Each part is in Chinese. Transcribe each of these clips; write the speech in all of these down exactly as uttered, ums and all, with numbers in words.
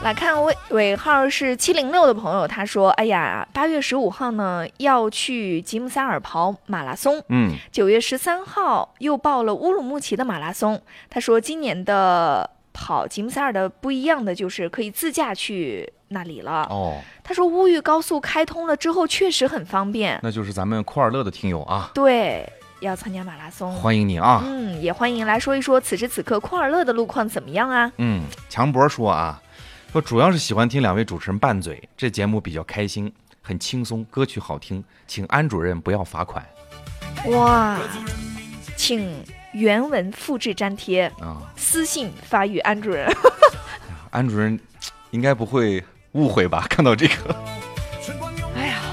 来看尾尾号是七零六的朋友，他说：“哎呀，八月十五号呢要去吉姆萨尔跑马拉松， 嗯， 九月十三号又报了乌鲁木齐的马拉松。他说今年的跑吉姆萨尔的不一样的就是可以自驾去那里了。 哦， 他说乌豫高速开通了之后确实很方便， 那就是咱们库尔勒的听友啊， 对，要参加马拉松， 欢迎你啊。 嗯，也欢迎来说一说此时此刻库尔勒的路况怎么样啊？ 嗯，强博说啊。”说主要是喜欢听两位主持人拌嘴，这节目比较开心，很轻松，歌曲好听，请安主任不要罚款。 哇，请原文复制粘贴啊， 私信发予安主任。 安主任应该不会误会吧？看到这个， 哎呀，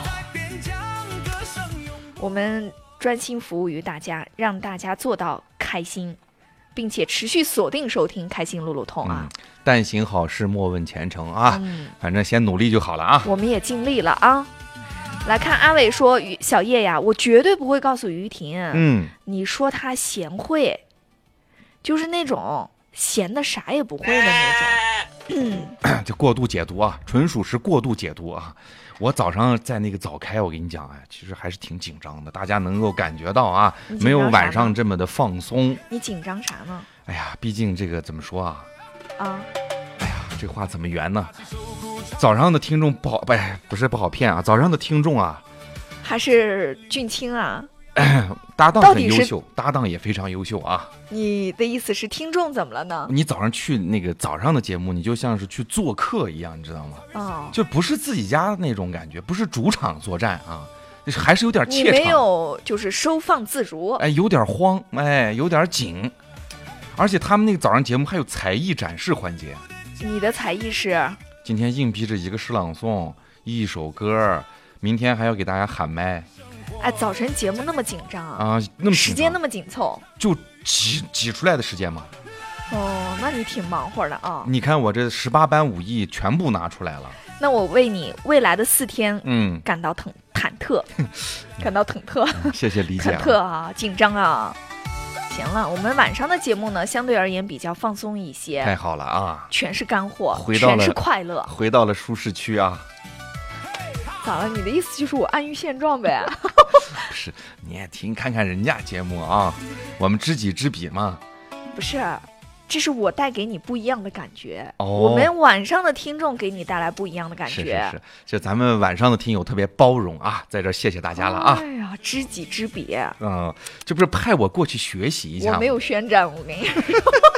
我们专心服务于大家，让大家做到开心，并且持续锁定收听开心路路通啊。 嗯，但行好事，莫问前程啊！ 嗯， 反正先努力就好了啊！ 我们也尽力了啊！来看阿伟说：“小叶呀，我绝对不会告诉于婷， 嗯， 你说她贤惠，就是那种闲的啥也不会的那种。 嗯，这过度解读啊，纯属是过度解读啊！我早上在那个早开，我跟你讲，哎，其实还是挺紧张的，大家能够感觉到啊，没有晚上这么的放松。 你紧张啥呢？ 哎呀，毕竟这个怎么说啊？ 啊， 哎呀，这话怎么圆呢？早上的听众不好，不，不是不好骗啊。早上的听众啊， 还是俊清啊， 搭档很优秀，搭档也非常优秀啊。 你的意思是听众怎么了呢？ 你早上去那个早上的节目，你就像是去做客一样，你知道吗？ 哦， 就不是自己家那种感觉，不是主场作战啊，还是有点怯场。 你没有就是收放自如， 哎，有点慌，哎，有点紧。而且他们那个早上节目还有才艺展示环节。 你的才艺是？ 今天硬逼着一个诗朗诵，一首歌，明天还要给大家喊麦。 哎，早晨节目那么紧张啊，那么时间那么紧凑， 就挤挤出来的时间嘛。 哦，那你挺忙活的啊。 你看我这十八般武艺全部拿出来了。 那我为你未来的四天， 嗯， 感到忐忐忑，感到忐忑。 谢谢理解、啊。 忐忑啊，紧张啊。行了，我们晚上的节目呢，相对而言比较放松一些。 太好了啊， 全是干货， 回到了全是快乐， 回到了舒适区啊。 咋了？你的意思就是我安于现状呗？ 不是，你也听看看人家节目啊，我们知己知彼嘛。 不是，这是我带给你不一样的感觉。 哦， 我们晚上的听众给你带来不一样的感觉。 是是是，就咱们晚上的听友特别包容啊，在这谢谢大家了啊。 哎呀，知己知彼。 嗯，这不是派我过去学习一下吗？ 我没有宣战，我跟你说。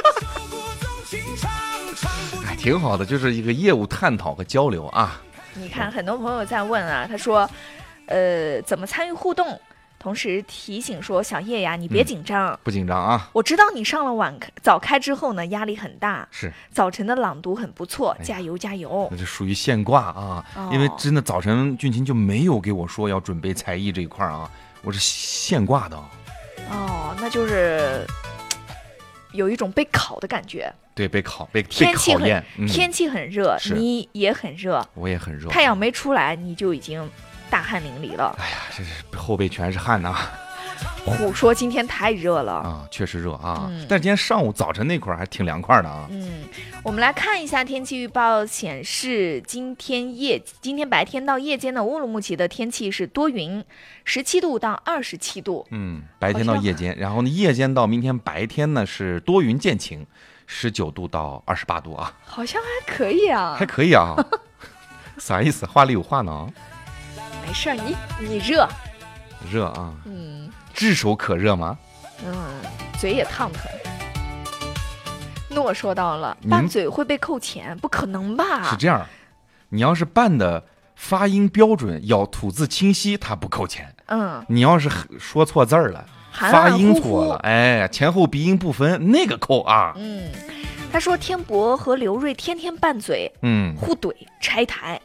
哎，挺好的，就是一个业务探讨和交流啊。 你看，很多朋友在问啊，他说，呃，怎么参与互动？同时提醒说，小叶呀，你别紧张、 嗯，不紧张啊。 我知道你上了晚早开之后呢，压力很大， 是早晨的朗读很不错， 哎、 加油加油。 那这属于现挂啊、哦，因为真的早晨俊琴就没有给我说要准备才艺这一块啊，我是现挂的。 哦，那就是有一种被考的感觉。 对，被考被天气很、 嗯、 天气很热，你也很热， 我也很热。 太阳没出来，你就已经大汗淋漓了。 哎呀，这是后背全是汗呐、啊！ 虎说今天太热了啊，确实热啊、 嗯。 但是今天上午早晨那块儿还挺凉快的啊。 嗯，我们来看一下天气预报，显示今天夜今天白天到夜间的乌鲁木齐的天气是多云，十七度到二十七度。 嗯，白天到夜间，然后呢，夜间到明天白天呢是多云见晴。十九度到二十八度啊， 好像还可以啊， 还可以啊，啥意思？话里有话呢。 没事，你你热， 热啊， 嗯， 炙手可热吗？ 嗯，嘴也烫疼。诺说到了，拌嘴会被扣钱，不可能吧？ 是这样，你要是拌的发音标准，咬吐字清晰，它不扣钱。 嗯， 你要是说错字儿了。发音错了，哎，前后鼻音不分，那个扣啊。 嗯，他说天博和刘瑞天天拌嘴， 嗯， 互怼拆台，